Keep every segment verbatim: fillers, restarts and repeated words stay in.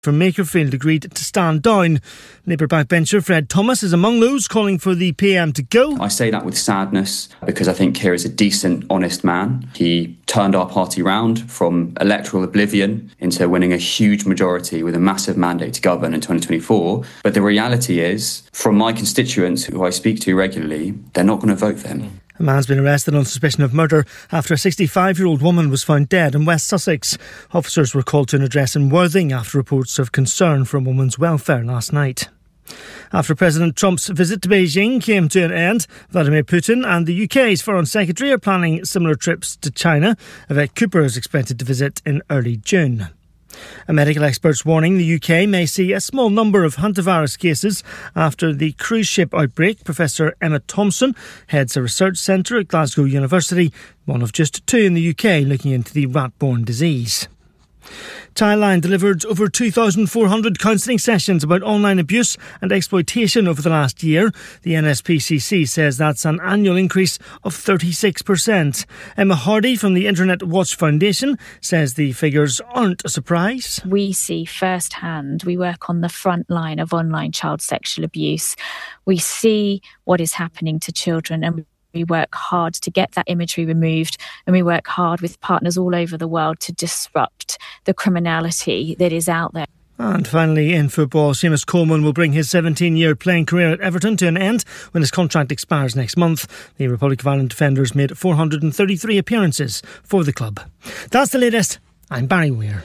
from Makerfield agreed to stand down. Labour backbencher Fred Thomas is among those calling for the P M to go. I say that with sadness because I think Keir is a decent, honest man. He turned our party round from electoral oblivion into winning a huge majority with a massive mandate to govern in twenty twenty-four. But the reality is, from my constituents who I speak to regularly, they're not going to vote for him. A man's been arrested on suspicion of murder after a sixty-five-year-old woman was found dead in West Sussex. Officers were called to an address in Worthing after reports of concern for a woman's welfare last night. After President Trump's visit to Beijing came to an end, Vladimir Putin and the U K's Foreign Secretary are planning similar trips to China. Yvette Cooper is expected to visit in early June. A medical expert's warning the U K may see a small number of hantavirus cases after the cruise ship outbreak. Professor Emma Thompson heads a research centre at Glasgow University, one of just two in the U K looking into the rat-borne disease. Childline delivered over two thousand four hundred counselling sessions about online abuse and exploitation over the last year. The N S P C C says that's an annual increase of thirty-six percent. Emma Hardy from the Internet Watch Foundation says the figures aren't a surprise. We see firsthand, we work on the front line of online child sexual abuse. We see what is happening to children, and we work hard to get that imagery removed, and we work hard with partners all over the world to disrupt the criminality that is out there. And finally, in football, Seamus Coleman will bring his seventeen-year playing career at Everton to an end when his contract expires next month. The Republic of Ireland defenders made four hundred thirty-three appearances for the club. That's the latest. I'm Barry Weir.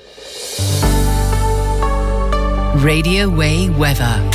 Radio Way weather.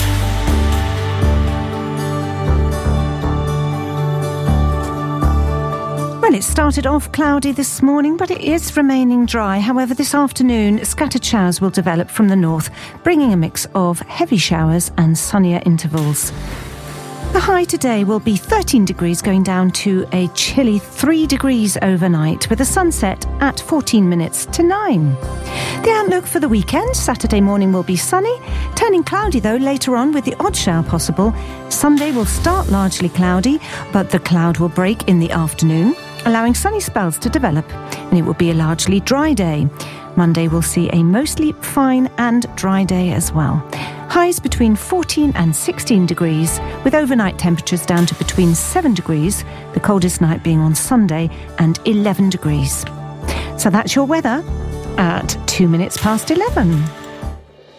Well, it started off cloudy this morning, but it is remaining dry. However, this afternoon, scattered showers will develop from the north, bringing a mix of heavy showers and sunnier intervals. The high today will be thirteen degrees, going down to a chilly three degrees overnight, with a sunset at fourteen minutes to nine. The outlook for the weekend: Saturday morning will be sunny, turning cloudy though later on with the odd shower possible. Sunday will start largely cloudy, but the cloud will break in the afternoon, allowing sunny spells to develop, and it will be a largely dry day. Monday will see a mostly fine and dry day as well. Highs between fourteen and sixteen degrees, with overnight temperatures down to between seven degrees, the coldest night being on Sunday, and eleven degrees. So that's your weather at two minutes past eleven.